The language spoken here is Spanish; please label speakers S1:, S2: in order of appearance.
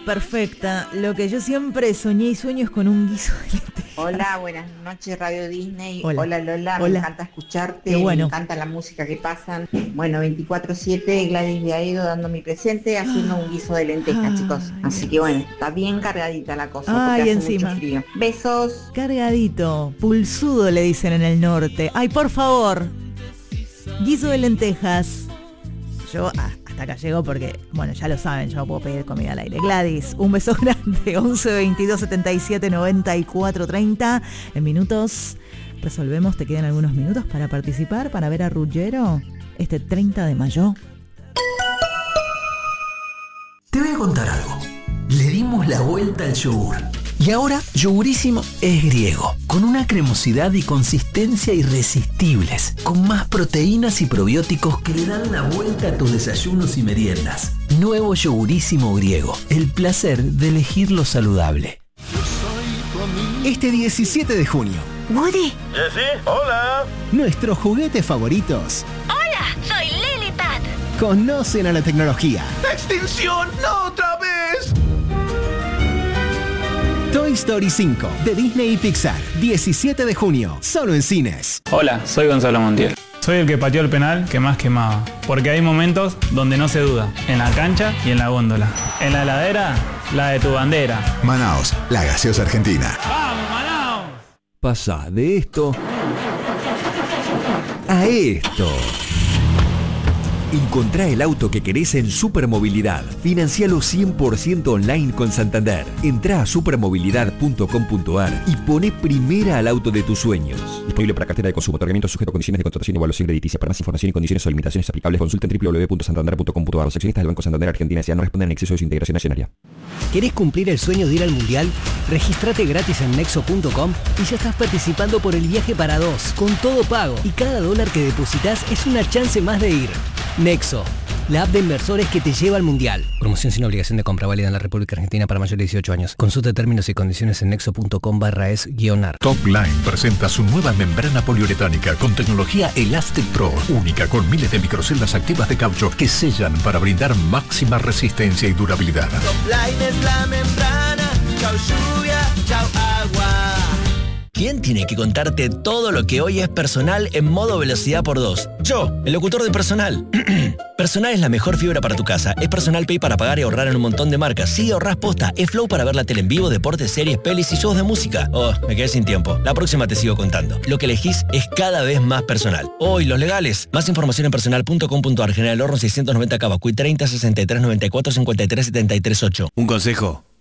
S1: perfecta. Lo que yo siempre soñé y sueño es con un guiso de lentejas.
S2: Hola, buenas noches Radio Disney.
S1: Hola.
S2: Hola Lola,
S1: Hola.
S2: me encanta escucharte,
S1: Qué bueno.
S2: me encanta la música que pasan. Bueno, 24/7 Gladys de Aedo dando mi presente, haciendo un guiso de lentejas, chicos. Así que bueno, está bien cargadita la cosa, porque hace
S1: encima.
S2: mucho frío. Besos.
S1: Cargadito, pulsudo le dicen en el norte. Ay, por favor. Guiso de lentejas. Yo hasta acá llego porque, bueno, ya lo saben, yo no puedo pedir comida al aire. Gladys, un beso grande. 11 22 77 94 30. En minutos resolvemos, te quedan algunos minutos para participar, para ver a Ruggiero este 30 de mayo.
S3: Te voy a contar algo. Le dimos la vuelta al yogur. Y ahora, Yogurísimo es griego, con una cremosidad y consistencia irresistibles, con más proteínas y probióticos que le dan la vuelta a tus desayunos y meriendas. Nuevo Yogurísimo griego, el placer de elegir lo saludable.
S4: Este 17 de junio.
S5: Woody.
S6: Jessie, hola.
S4: Nuestros juguetes favoritos.
S5: Hola, soy Lilipad.
S4: Conocen a la tecnología.
S6: ¡Extinción! ¡No otra vez!
S4: Toy Story 5 de Disney y Pixar. 17 de junio, solo en cines.
S7: Hola, soy Gonzalo Montiel. Soy el que pateó el penal que más quemaba. Porque hay momentos donde no se duda. En la cancha y en la góndola. En la heladera, la de tu bandera.
S8: Manaos, la gaseosa argentina.
S7: ¡Vamos, Manaos!
S9: Pasa de esto a esto. Encontrá el auto que querés en Supermovilidad. Financialo 100% online con Santander. Entrá a supermovilidad.com.ar y poné primera al auto de tus sueños. Disponible para cartera de consumo. Otorgamiento sujeto a condiciones de contratación y evaluación crediticia. Para más información y condiciones o limitaciones aplicables, consulta en www.santander.com.ar. Los accionistas del Banco Santander Argentina S.A. no responden en exceso de su integración accionaria.
S10: ¿Querés cumplir el sueño de ir al Mundial? Regístrate gratis en Nexo.com y ya estás participando por el viaje para dos, con todo pago. Y cada dólar que depositas es una chance más de ir. Nexo, la app de inversores que te lleva al Mundial. Promoción sin obligación de compra, válida en la República Argentina para mayores de 18 años. Consulta términos y condiciones en nexo.com/es-ar.
S11: Topline presenta su nueva membrana poliuretánica con tecnología Elastic Pro, única con miles de microceldas activas de caucho que sellan para brindar máxima resistencia y durabilidad.
S12: Topline es la membrana, chau lluvia, chau agua.
S13: ¿Quién tiene que contarte todo lo que hoy es Personal en modo velocidad por 2? Yo, el locutor de Personal. Personal es la mejor fibra para tu casa. Es Personal Pay para pagar y ahorrar en un montón de marcas. Sí, ahorrás posta. Es Flow para ver la tele en vivo, deportes, series, pelis y shows de música. Oh, me quedé sin tiempo. La próxima te sigo contando. Lo que elegís es cada vez más personal. Hoy, los legales. Más información en personal.com.ar. General Horno 690 Cava. Cui 30 63 94 53 73 8.
S14: Un consejo.